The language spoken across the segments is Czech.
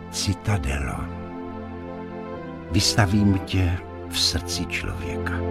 Citadelo, vystavím tě v srdci člověka.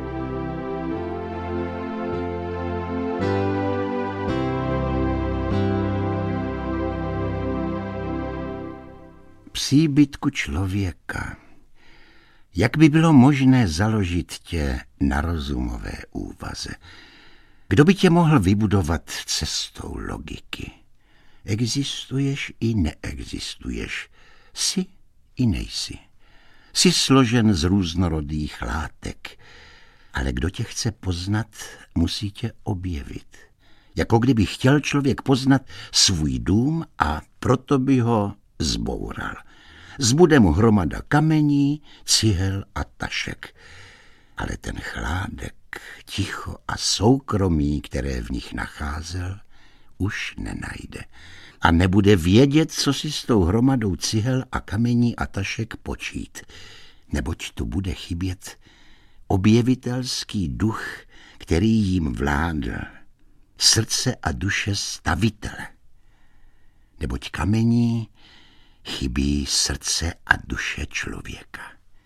Příbytku člověka, jak by bylo možné založit tě na rozumové úvaze? Kdo by tě mohl vybudovat cestou logiky? Existuješ i neexistuješ, jsi i nejsi. Jsi složen z různorodých látek, ale kdo tě chce poznat, musí tě objevit. Jako kdyby chtěl člověk poznat svůj dům a proto by ho zboural. Zbude mu hromada kamení, cihel a tašek. Ale ten chládek, ticho a soukromí, které v nich nacházel, už nenajde. A nebude vědět, co si s tou hromadou cihel a kamení a tašek počít. Neboť tu bude chybět objevitelský duch, který jim vládl. Srdce a duše stavitele. Neboť kamení chybí srdce a duše člověka.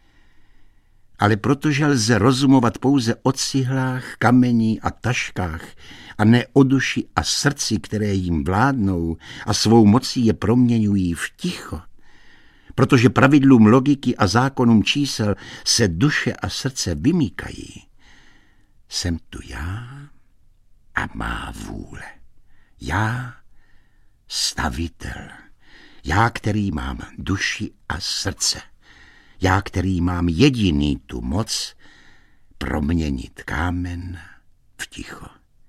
Ale protože lze rozumovat pouze o cihlách, kamení a taškách a ne o duši a srdci, které jim vládnou a svou mocí je proměňují v ticho, protože pravidlům logiky a zákonům čísel se duše a srdce vymýkají, jsem tu já a má vůle. Já, stavitel. Já, který mám duši a srdce. Já, který mám jediný tu moc proměnit kámen v ticho.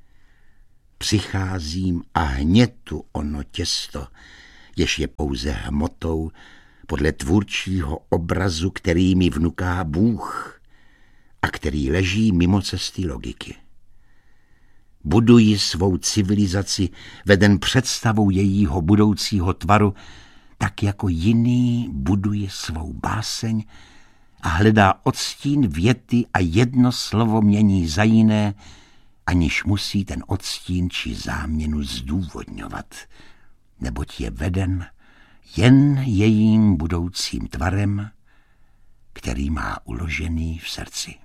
Přicházím a hnětu ono těsto, jež je pouze hmotou podle tvůrčího obrazu, který mi vnuká Bůh a který leží mimo cesty logiky. Buduji svou civilizaci veden představou jejího budoucího tvaru, tak jako jiný buduje svou báseň a hledá odstín věty a jedno slovo mění za jiné, aniž musí ten odstín či záměnu zdůvodňovat, neboť je veden jen jejím budoucím tvarem, který má uložený v srdci.